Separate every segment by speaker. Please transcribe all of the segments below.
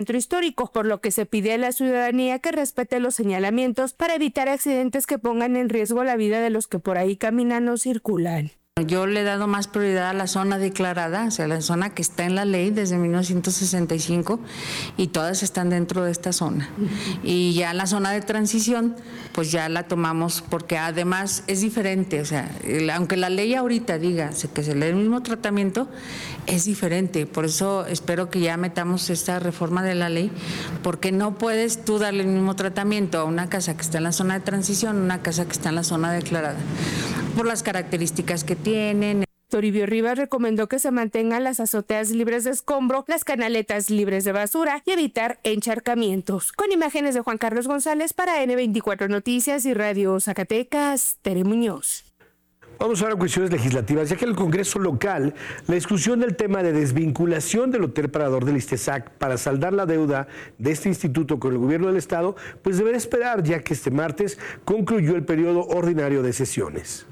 Speaker 1: centro histórico, por lo que se pide a la ciudadanía que respete los señalamientos para evitar accidentes que pongan en riesgo la vida de los que por ahí caminan o circulan.
Speaker 2: Yo le he dado más prioridad a la zona declarada, o sea, la zona que está en la ley desde 1965 y todas están dentro de esta zona. Y ya la zona de transición, pues ya la tomamos porque además es diferente, o sea, aunque la ley ahorita diga que se le dé el mismo tratamiento, es diferente. Por eso espero que ya metamos esta reforma de la ley, porque no puedes tú darle el mismo tratamiento a una casa que está en la zona de transición, a una casa que está en la zona declarada, por las características que tienen.
Speaker 1: Toribio Rivas recomendó que se mantengan las azoteas libres de escombro, las canaletas libres de basura y evitar encharcamientos. Con imágenes de Juan Carlos González para N24 Noticias y Radio Zacatecas, Tere Muñoz.
Speaker 3: Vamos ahora a cuestiones legislativas, ya que en el Congreso local, la discusión del tema de desvinculación del Hotel Parador del ISTESAC para saldar la deuda de este instituto con el gobierno del Estado, pues deberá esperar, ya que este martes concluyó el periodo ordinario de sesiones.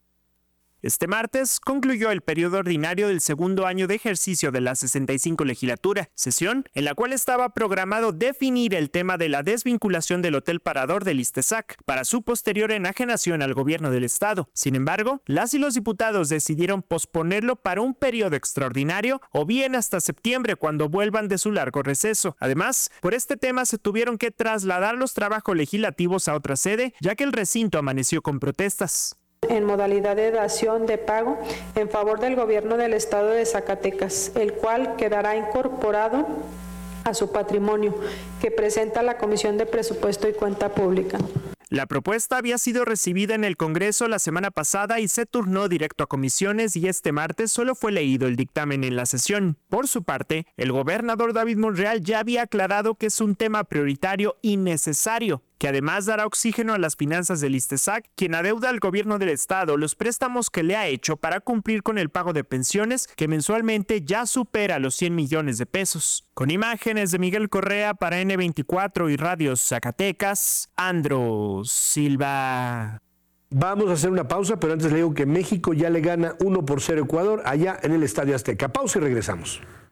Speaker 4: Este martes concluyó el periodo ordinario del segundo año de ejercicio de la 65 legislatura, sesión en la cual estaba programado definir el tema de la desvinculación del Hotel Parador del ISTESAC para su posterior enajenación al gobierno del Estado. Sin embargo, las y los diputados decidieron posponerlo para un periodo extraordinario o bien hasta septiembre cuando vuelvan de su largo receso. Además, por este tema se tuvieron que trasladar los trabajos legislativos a otra sede, ya que el recinto amaneció con protestas.
Speaker 5: En modalidad de dación de pago en favor del gobierno del estado de Zacatecas, el cual quedará incorporado a su patrimonio que presenta la Comisión de Presupuesto y Cuenta Pública.
Speaker 4: La propuesta había sido recibida en el Congreso la semana pasada y se turnó directo a comisiones y este martes solo fue leído el dictamen en la sesión. Por su parte, el gobernador David Monreal ya había aclarado que es un tema prioritario y necesario, que además dará oxígeno a las finanzas del ISTESAC, quien adeuda al gobierno del estado los préstamos que le ha hecho para cumplir con el pago de pensiones, que mensualmente ya supera los 100 millones de pesos. Con imágenes de Miguel Correa para N24 y Radio Zacatecas, Andro Silva.
Speaker 3: Vamos a hacer una pausa, pero antes le digo que México ya le gana 1-0 a Ecuador allá en el Estadio Azteca. Pausa y regresamos.